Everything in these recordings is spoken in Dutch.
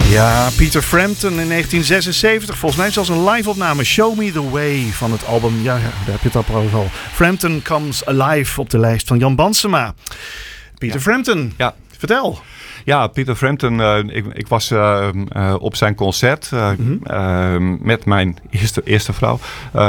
Ja, Peter Frampton in 1976. Volgens mij zelfs een live-opname. Show Me The Way van het album. Ja, daar heb je het al. Frampton Comes Alive op de lijst van Jan Bansema. Peter Frampton, vertel. Ja, Peter Frampton. Ik was op zijn concert met mijn eerste vrouw.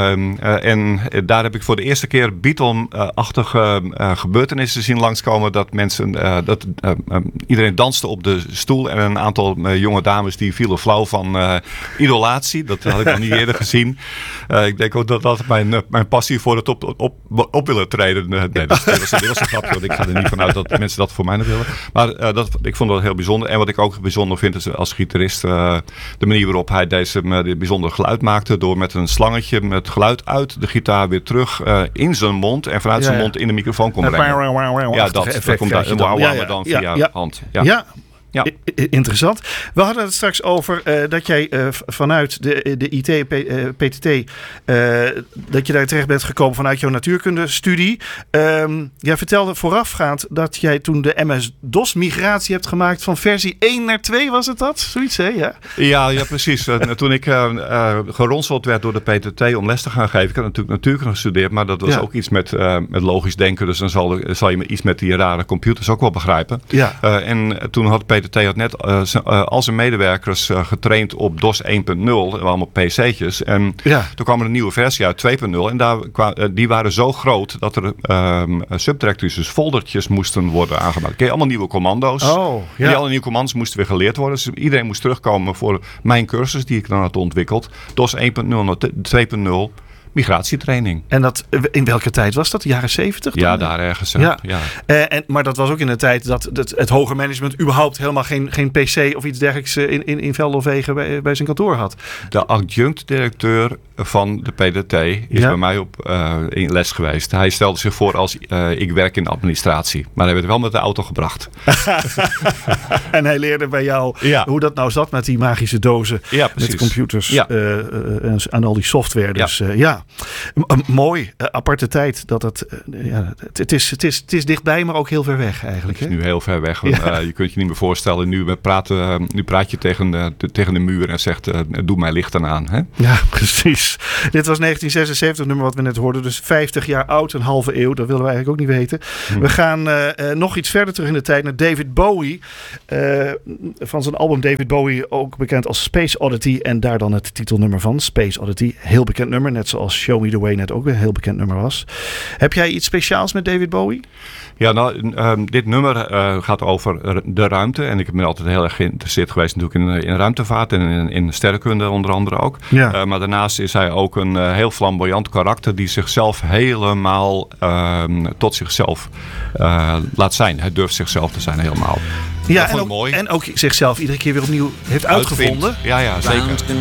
En daar heb ik voor de eerste keer Beatle-achtige gebeurtenissen zien langskomen. Dat mensen, iedereen danste op de stoel. En een aantal jonge dames die vielen flauw van idolatie. Dat had ik nog niet eerder gezien. Ik denk ook dat dat mijn passie voor het op willen treden. Nee, dat was een grapje. Want ik ga er niet vanuit dat mensen dat voor mij nog willen. Maar ik vond dat heel bijzonder. En wat ik ook bijzonder vind is als gitarist de manier waarop hij dit bijzonder geluid maakte. Door met een slangetje met geluid uit de gitaar weer terug in zijn mond. En vanuit zijn mond in de microfoon kon brengen. Ja, dat komt uit. Maar dan via hand. Ja. Ja. Interessant. We hadden het straks over dat jij vanuit de IT, PTT, dat je daar terecht bent gekomen vanuit jouw natuurkundestudie. Jij vertelde voorafgaand dat jij toen de MS-DOS migratie hebt gemaakt van versie 1 naar 2, was het dat? Zoiets, hè? Ja, precies. Toen ik geronseld werd door de PTT om les te gaan geven, ik had natuurlijk natuurkunde gestudeerd, maar dat was ook iets met logisch denken, dus dan zal je iets met die rare computers ook wel begrijpen. Ja. En toen had PTT net al zijn medewerkers getraind op DOS 1.0. Allemaal PC'tjes. En toen kwam er een nieuwe versie uit, 2.0. En die waren zo groot dat er subdirectories, dus foldertjes moesten worden aangemaakt. Ken je allemaal nieuwe commando's. Die alle nieuwe commando's moesten weer geleerd worden. Dus iedereen moest terugkomen voor mijn cursus die ik dan had ontwikkeld. DOS 1.0 naar 2.0. Migratietraining. En dat, in welke tijd was dat? De jaren 70? Ja, daar ergens. Ja. Maar dat was ook in de tijd dat het hoger management überhaupt helemaal geen PC of iets dergelijks in Veldelvegen bij zijn kantoor had. De adjunct-directeur van de PTT is bij mij in les geweest. Hij stelde zich voor als ik werk in de administratie. Maar hij werd wel met de auto gebracht. En hij leerde bij jou hoe dat nou zat met die magische dozen. Ja, met computers en al die software. Dus mooi, aparte tijd. Het is dichtbij, maar ook heel ver weg eigenlijk. Het is nu heel ver weg. Je kunt je niet meer voorstellen. Nu praat je tegen de muur en zegt, doe mij licht aan. Hè? Ja, precies. Dit was 1976, nummer wat we net hoorden. Dus 50 jaar oud, een halve eeuw. Dat willen we eigenlijk ook niet weten. We gaan nog iets verder terug in de tijd naar David Bowie. Van zijn album David Bowie, ook bekend als Space Oddity. En daar dan het titelnummer van, Space Oddity. Heel bekend nummer, net zoals Show Me The Way net ook weer een heel bekend nummer was. Heb jij iets speciaals met David Bowie? Ja, dit nummer gaat over de ruimte. En ik ben altijd heel erg geïnteresseerd geweest natuurlijk in ruimtevaart en in sterrenkunde onder andere ook. Ja. Maar daarnaast is hij ook een heel flamboyant karakter die zichzelf helemaal tot zichzelf laat zijn. Hij durft zichzelf te zijn helemaal. Ja, en ook zichzelf iedere keer weer opnieuw heeft uitgevonden. Ja, zeker.